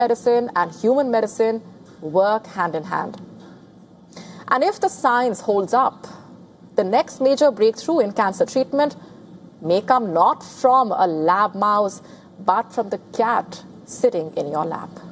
medicine and human medicine work hand in hand. And if the science holds up, the next major breakthrough in cancer treatment may come not from a lab mouse, but from the cat sitting in your lap.